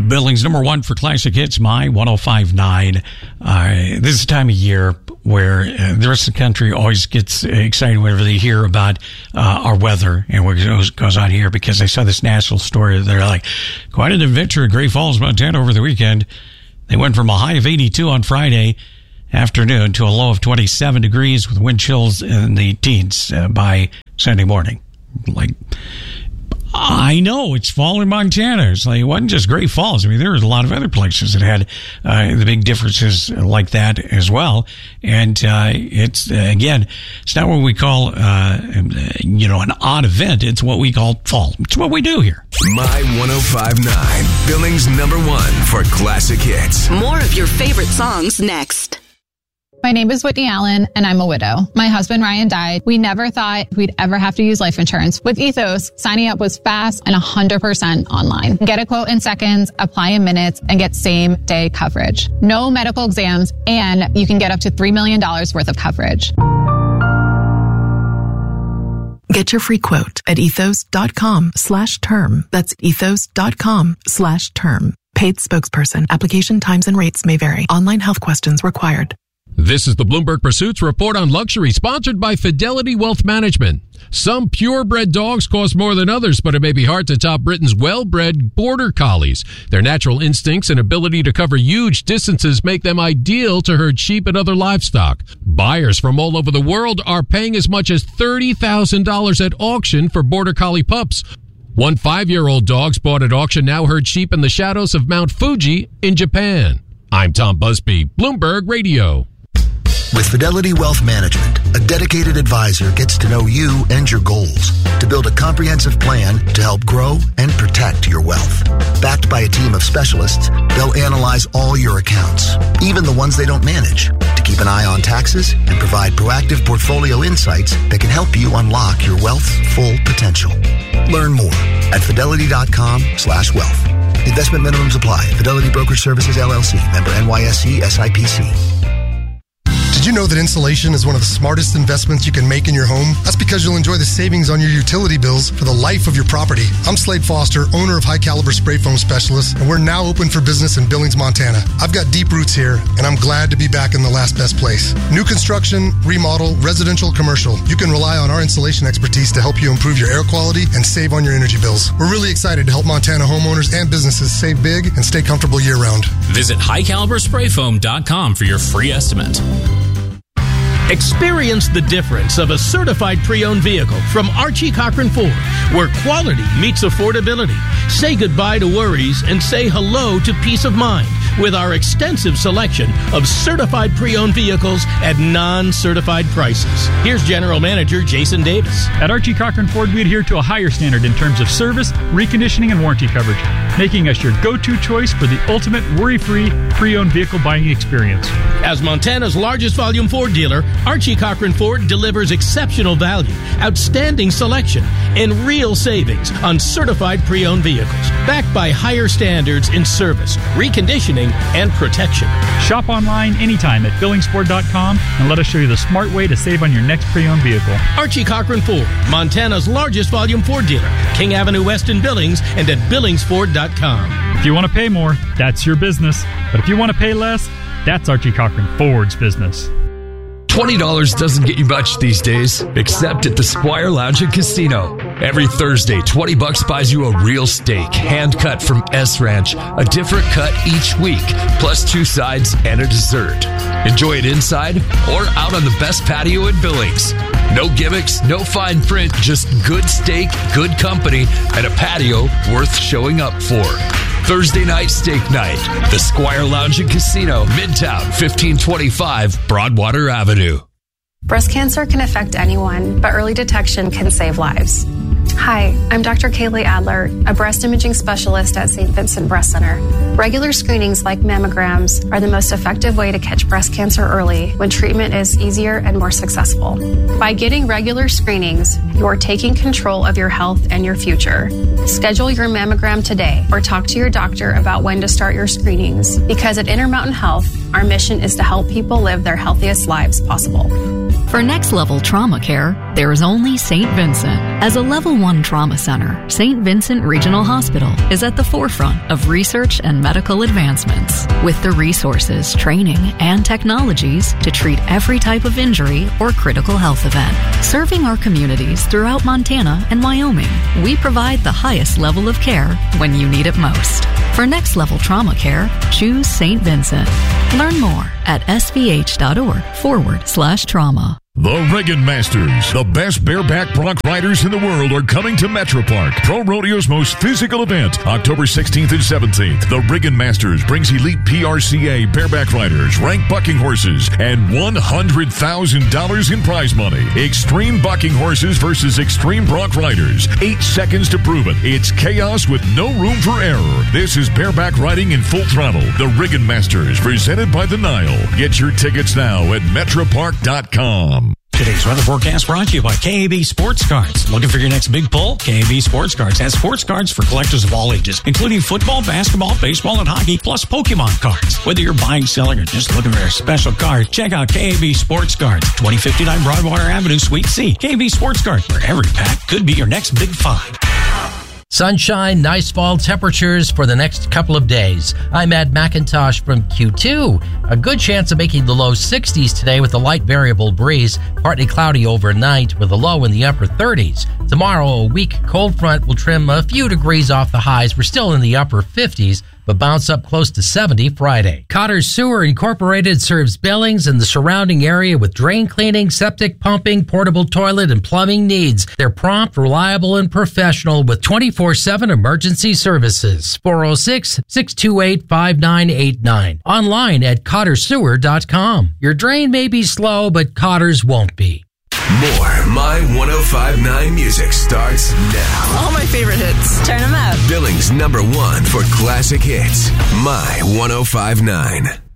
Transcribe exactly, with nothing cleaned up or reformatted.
Billings, number one for classic hits, My one oh five point nine. Uh, this is the time of year where uh, the rest of the country always gets excited whenever they hear about uh, our weather and what goes, goes on here, because I saw this national story. They're like, quite an adventure at Great Falls, Montana over the weekend. They went from a high of eighty-two on Friday afternoon to a low of twenty-seven degrees with wind chills in the teens uh, by Sunday morning. Like, I know it's fall in Montana. It's like, it wasn't just Great Falls. I mean, there was a lot of other places that had uh, the big differences like that as well. And uh, it's, uh, again, it's not what we call, uh, you know, an odd event. It's what we call fall. It's what we do here. My one oh five point nine, Billings number one for classic hits. More of your favorite songs next. My name is Whitney Allen, and I'm a widow. My husband, Ryan, died. We never thought we'd ever have to use life insurance. With Ethos, signing up was fast and one hundred percent online. Get a quote in seconds, apply in minutes, and get same-day coverage. No medical exams, and you can get up to three million dollars worth of coverage. Get your free quote at ethos.com slash term. That's ethos.com slash term. Paid spokesperson. Application times and rates may vary. Online health questions required. This is the Bloomberg Pursuits Report on Luxury, sponsored by Fidelity Wealth Management. Some purebred dogs cost more than others, but it may be hard to top Britain's well-bred border collies. Their natural instincts and ability to cover huge distances make them ideal to herd sheep and other livestock. Buyers from all over the world are paying as much as thirty thousand dollars at auction for border collie pups. One five-year-old dogs bought at auction now herd sheep in the shadows of Mount Fuji in Japan. I'm Tom Busby, Bloomberg Radio. With Fidelity Wealth Management, a dedicated advisor gets to know you and your goals to build a comprehensive plan to help grow and protect your wealth. Backed by a team of specialists, they'll analyze all your accounts, even the ones they don't manage, to keep an eye on taxes and provide proactive portfolio insights that can help you unlock your wealth's full potential. Learn more at fidelity.com slash wealth. Investment minimums apply. Fidelity Brokerage Services, L L C. Member N Y S E S I P C. Did you know that insulation is one of the smartest investments you can make in your home? That's because you'll enjoy the savings on your utility bills for the life of your property. I'm Slade Foster, owner of High Caliber Spray Foam Specialist, and we're now open for business in Billings, Montana. I've got deep roots here, and I'm glad to be back in the last best place. New construction, remodel, residential, commercial. You can rely on our insulation expertise to help you improve your air quality and save on your energy bills. We're really excited to help Montana homeowners and businesses save big and stay comfortable year-round. Visit high caliber spray foam dot com for your free estimate. Experience the difference of a certified pre-owned vehicle from Archie Cochran Ford, where quality meets affordability. Say goodbye to worries and say hello to peace of mind with our extensive selection of certified pre-owned vehicles at non-certified prices. Here's General Manager Jason Davis. At Archie Cochran Ford, we adhere to a higher standard in terms of service, reconditioning, and warranty coverage, making us your go-to choice for the ultimate worry-free pre-owned vehicle buying experience. As Montana's largest volume Ford dealer, Archie Cochran Ford delivers exceptional value, outstanding selection, and real savings on certified pre-owned vehicles, backed by higher standards in service, reconditioning, and protection. Shop online anytime at billings ford dot com and let us show you the smart way to save on your next pre-owned vehicle. Archie Cochran Ford, Montana's largest volume Ford dealer, King Avenue West in Billings, and at billings ford dot com. If you want to pay more, that's your business. But if you want to pay less, that's Archie Cochran Ford's business. twenty dollars doesn't get you much these days, except at the Squire Lounge and Casino. Every Thursday, twenty bucks buys you a real steak, hand-cut from S Ranch, a different cut each week, plus two sides and a dessert. Enjoy it inside or out on the best patio in Billings. No gimmicks, no fine print, just good steak, good company, and a patio worth showing up for. Thursday night steak night. The Squire Lounge and Casino, Midtown, fifteen twenty-five Broadwater Avenue. Breast cancer can affect anyone, but early detection can save lives. Hi, I'm Doctor Kaylee Adler, a breast imaging specialist at Saint Vincent Breast Center. Regular screenings like mammograms are the most effective way to catch breast cancer early when treatment is easier and more successful. By getting regular screenings, you are taking control of your health and your future. Schedule your mammogram today or talk to your doctor about when to start your screenings, because at Intermountain Health, our mission is to help people live their healthiest lives possible. For next-level trauma care, there is only Saint Vincent. As a Level one trauma center, Saint Vincent Regional Hospital is at the forefront of research and medical advancements, with the resources, training, and technologies to treat every type of injury or critical health event. Serving our communities throughout Montana and Wyoming, we provide the highest level of care when you need it most. For next-level trauma care, choose Saint Vincent. Learn more at svh.org forward slash trauma. The Riggin Masters, the best bareback bronc riders in the world, are coming to Metro Park, Pro Rodeo's most physical event, October sixteenth and seventeenth. The Riggin Masters brings elite P R C A bareback riders, ranked bucking horses, and one hundred thousand dollars in prize money. Extreme bucking horses versus extreme bronc riders. Eight seconds to prove it. It's chaos with no room for error. This is bareback riding in full throttle. The Riggin Masters, presented by the Nile. Get your tickets now at metro park dot com. Today's weather forecast brought to you by K A B Sports Cards. Looking for your next big pull? K A B Sports Cards has sports cards for collectors of all ages, including football, basketball, baseball, and hockey, plus Pokemon cards. Whether you're buying, selling, or just looking for a special card, check out K A B Sports Cards, twenty fifty-nine Broadwater Avenue, Suite C. K A B Sports Cards, where every pack could be your next big find. Sunshine, nice fall temperatures for the next couple of days. I'm Ed McIntosh from Q two. A good chance of making the low sixties today with a light variable breeze. Partly cloudy overnight with a low in the upper thirties. Tomorrow, a weak cold front will trim a few degrees off the highs. We're still in the upper fifties, but bounce up close to seventy Friday. Cotter Sewer Incorporated serves Billings and the surrounding area with drain cleaning, septic pumping, portable toilet, and plumbing needs. They're prompt, reliable, and professional with twenty-four seven emergency services. four oh six, six two eight, five nine eight nine. Online at cotter sewer dot com. Your drain may be slow, but Cotter's won't be. More My ten fifty-nine music starts now. All my favorite hits. Turn them up. Billings number one for classic hits. My ten fifty-nine.